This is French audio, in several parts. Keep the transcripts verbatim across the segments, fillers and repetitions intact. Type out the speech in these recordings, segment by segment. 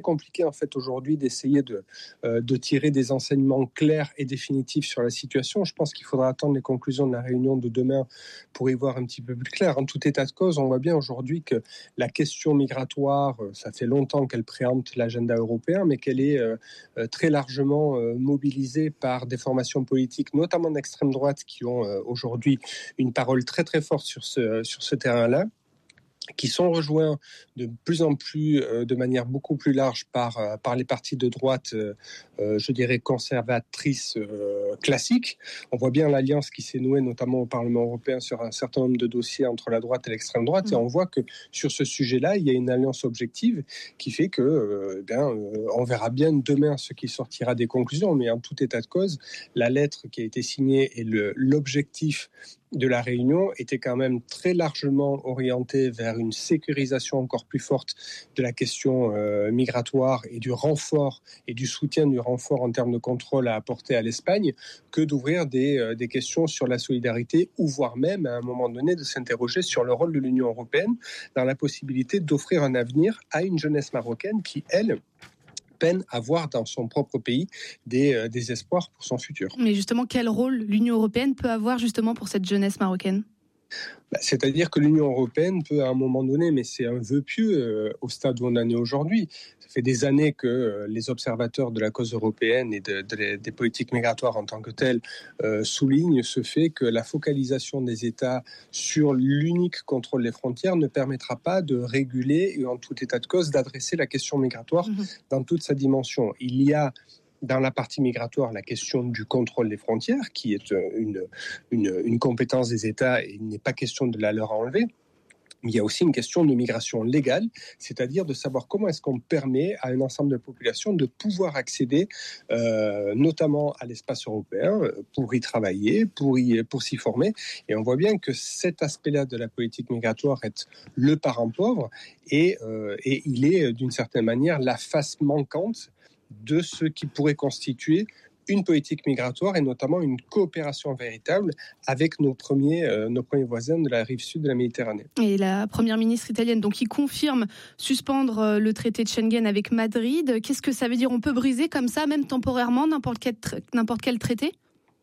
compliqué en fait aujourd'hui d'essayer de, euh, de tirer des enseignements clairs et définitifs sur la situation. Je pense qu'il faudra attendre les conclusions de la réunion de demain pour y voir un petit peu plus clair. En tout état de cause, on voit bien aujourd'hui que la question migratoire, ça fait longtemps qu'elle préempte l'agenda européen, mais qu'elle est euh, très largement euh, mobilisée par des formations politiques, notamment d'extrême droite, qui ont euh, aujourd'hui une parole très très forte sur ce, sur ce terrain-là, qui sont rejoints de plus en plus, euh, de manière beaucoup plus large par, euh, par les partis de droite, euh, euh, je dirais conservatrices euh, classiques. On voit bien l'alliance qui s'est nouée, notamment au Parlement européen, sur un certain nombre de dossiers entre la droite et l'extrême droite. Mmh. Et on voit que sur ce sujet-là, il y a une alliance objective qui fait que, euh, bien, euh, on verra bien demain ce qui sortira des conclusions. Mais en tout état de cause, la lettre qui a été signée et le, l'objectif de la réunion était quand même très largement orientée vers une sécurisation encore plus forte de la question euh, migratoire et du renfort et du soutien du renfort en termes de contrôle à apporter à l'Espagne, que d'ouvrir des, euh, des questions sur la solidarité, ou voire même à un moment donné de s'interroger sur le rôle de l'Union européenne dans la possibilité d'offrir un avenir à une jeunesse marocaine qui, elle, peine à voir dans son propre pays des, euh, des espoirs pour son futur. Mais justement, quel rôle l'Union européenne peut avoir justement pour cette jeunesse marocaine ? Bah, c'est-à-dire que l'Union européenne peut à un moment donné, mais c'est un vœu pieux euh, au stade où on en est aujourd'hui. Ça fait des années que euh, les observateurs de la cause européenne et de, de, des politiques migratoires en tant que telles euh, soulignent ce fait que la focalisation des États sur l'unique contrôle des frontières ne permettra pas de réguler et en tout état de cause d'adresser la question migratoire mmh. dans toute sa dimension. Il y a dans la partie migratoire, la question du contrôle des frontières, qui est une, une, une compétence des États et il n'est pas question de la leur enlever. Mais il y a aussi une question de migration légale, c'est-à-dire de savoir comment est-ce qu'on permet à un ensemble de populations de pouvoir accéder euh, notamment à l'espace européen pour y travailler, pour, y, pour s'y former. Et on voit bien que cet aspect-là de la politique migratoire est le parent pauvre et, euh, et il est d'une certaine manière la face manquante de ce qui pourrait constituer une politique migratoire et notamment une coopération véritable avec nos premiers, euh, nos premiers voisins de la rive sud de la Méditerranée. Et la première ministre italienne, donc, qui confirme suspendre le traité de Schengen avec Madrid. Qu'est-ce que ça veut dire ? On peut briser comme ça, même temporairement, n'importe quel, tra- n'importe quel traité ?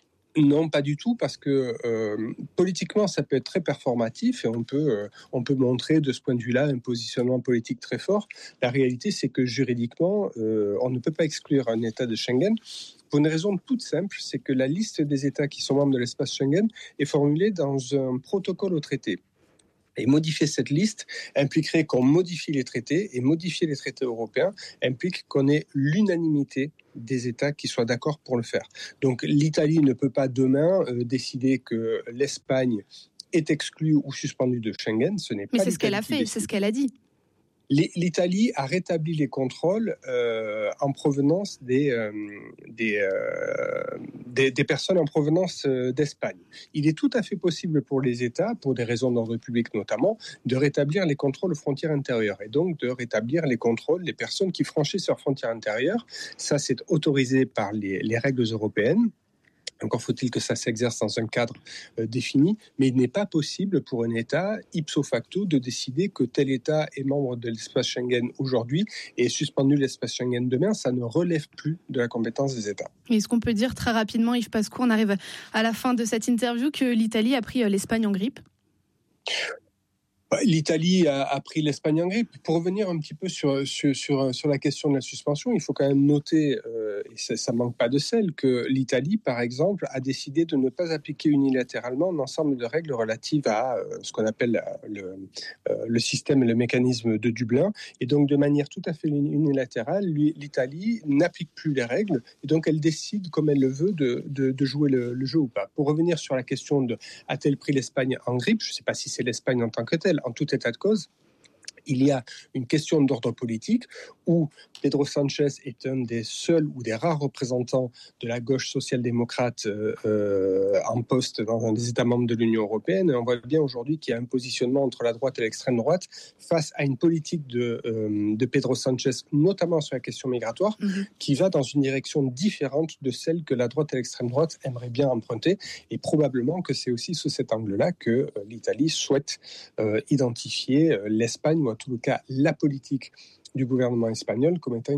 Non, pas du tout, parce que euh, politiquement, ça peut être très performatif et on peut, euh, on peut montrer de ce point de vue-là un positionnement politique très fort. La réalité, c'est que juridiquement, euh, on ne peut pas exclure un État de Schengen pour une raison toute simple, c'est que la liste des États qui sont membres de l'espace Schengen est formulée dans un protocole au traité. Et modifier cette liste impliquerait qu'on modifie les traités, et modifier les traités européens implique qu'on ait l'unanimité des États qui soient d'accord pour le faire. Donc l'Italie ne peut pas demain euh, décider que l'Espagne est exclue ou suspendue de Schengen. Ce n'est Mais pas c'est ce qu'elle a fait, c'est ce qu'elle a dit. L'Italie a rétabli les contrôles euh, en provenance des, euh, des, euh, des, des personnes en provenance euh, d'Espagne. Il est tout à fait possible pour les États, pour des raisons d'ordre public notamment, de rétablir les contrôles aux frontières intérieures et donc de rétablir les contrôles des personnes qui franchissent leurs frontières intérieures. Ça, c'est autorisé par les, les règles européennes. Encore faut-il que ça s'exerce dans un cadre euh, défini, mais il n'est pas possible pour un État, ipso facto, de décider que tel État est membre de l'espace Schengen aujourd'hui et est suspendu de l'espace Schengen demain. Ça ne relève plus de la compétence des États. Est-ce qu'on peut dire très rapidement, Yves Pascou, on arrive à la fin de cette interview, que l'Italie a pris l'Espagne en grippe ? L'Italie a, a pris l'Espagne en grippe. Pour revenir un petit peu sur, sur, sur, sur la question de la suspension, il faut quand même noter, euh, et ça, ça manque pas de sel, que l'Italie, par exemple, a décidé de ne pas appliquer unilatéralement un ensemble de règles relatives à euh, ce qu'on appelle le, euh, le système et le mécanisme de Dublin. Et donc, de manière tout à fait unilatérale, lui, l'Italie n'applique plus les règles, et donc elle décide, comme elle le veut, de, de, de jouer le, le jeu ou pas. Pour revenir sur la question de a-t-elle pris l'Espagne en grippe, je ne sais pas si c'est l'Espagne en tant que telle. En tout état de cause, il y a une question d'ordre politique où Pedro Sánchez est un des seuls ou des rares représentants de la gauche social-démocrate euh, en poste dans un des États membres de l'Union européenne. Et on voit bien aujourd'hui qu'il y a un positionnement entre la droite et l'extrême droite face à une politique de, euh, de Pedro Sánchez, notamment sur la question migratoire, mmh. qui va dans une direction différente de celle que la droite et l'extrême droite aimeraient bien emprunter. Et probablement que c'est aussi sous cet angle-là que euh, l'Italie souhaite euh, identifier euh, l'Espagne, ou en tout cas la politique du gouvernement espagnol, comme étant